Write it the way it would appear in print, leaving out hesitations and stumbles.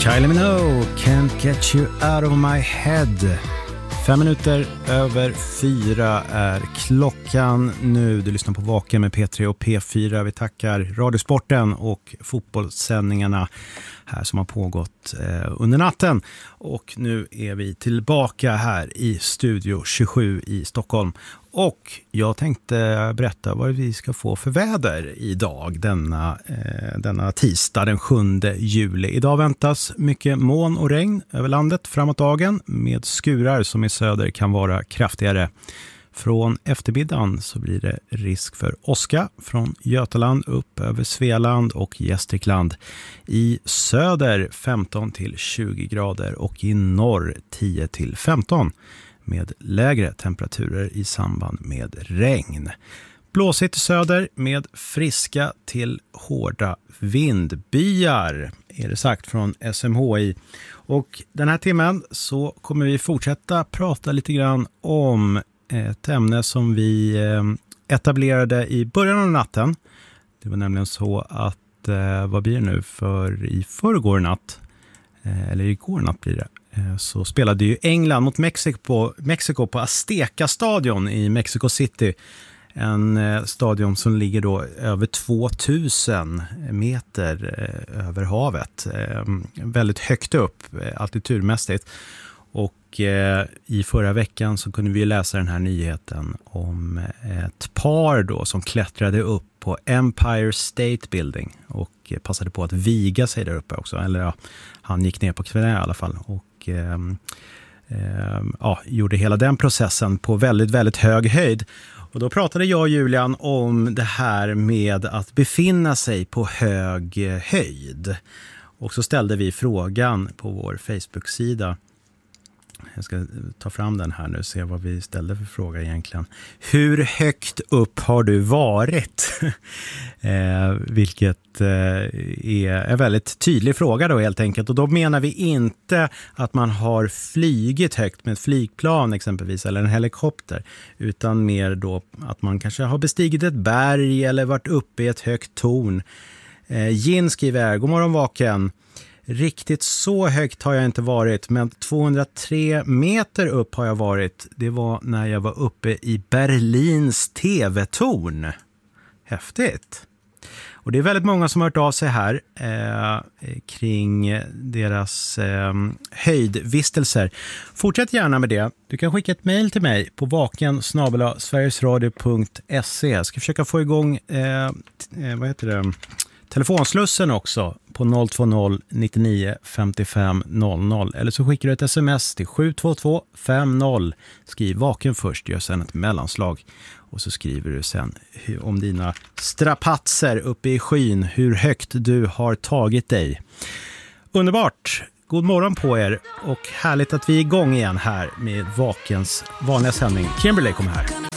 Kylie Minogue, Can't Get You Out of My Head. 5:05 är klockan nu. Du lyssnar på Vaken med P3 och P4. Vi tackar Radiosporten och fotbollssändningarna här som har pågått under natten. Och nu är vi tillbaka här i Studio 27 i Stockholm. Och jag tänkte berätta vad vi ska få för väder idag, denna tisdag den 7 juli. Idag väntas mycket moln och regn över landet framåt dagen med skurar som i söder kan vara kraftigare. Från eftermiddagen så blir det risk för åska från Götaland upp över Svealand och Gästrikland. I söder 15 till 20 grader och i norr 10 till 15 med lägre temperaturer i samband med regn. Blåsigt i söder med friska till hårda vindbyar är det sagt från SMHI. Och den här timmen så kommer vi fortsätta prata lite grann om ett ämne som vi etablerade i början av natten. Det var nämligen så att, vad blir det nu för i förrgår natt, eller igår natt blir det, så spelade ju England mot Mexiko på Azteca-stadion i Mexico City. En stadion som ligger då över 2000 meter över havet. Väldigt högt upp, altitudmässigt. Och i förra veckan så kunde vi läsa den här nyheten om ett par då som klättrade upp på Empire State Building och passade på att viga sig där uppe också. Eller ja, han gick ner på knä i alla fall och gjorde hela den processen på väldigt, väldigt hög höjd. Och då pratade jag och Julian om det här med att befinna sig på hög höjd. Och så ställde vi frågan på vår Facebook-sida. Jag ska ta fram den här nu och se vad vi ställde för fråga egentligen. Hur högt upp har du varit? Vilket är en väldigt tydlig fråga då helt enkelt. Och då menar vi inte att man har flygit högt med ett flygplan exempelvis eller en helikopter. Utan mer då att man kanske har bestigit ett berg eller varit uppe i ett högt torn. Gin skriver, god morgon Vaken. Riktigt så högt har jag inte varit, men 203 meter upp har jag varit. Det var när jag var uppe i Berlins TV-torn. Häftigt. Och det är väldigt många som har hört av sig här kring deras höjdvistelser. Fortsätt gärna med det. Du kan skicka ett mejl till mig på vaken@sverigesradio.se. Jag ska försöka få igång telefonslussen också på 020 99 55 00. Eller så skickar du ett sms till 72250. Skriv Vaken först, gör sen ett mellanslag. Och så skriver du sen om dina strapatser uppe i skyn, hur högt du har tagit dig. Underbart! God morgon på er och härligt att vi är igång igen här med Vakens vanliga sändning. Kimberley kommer här.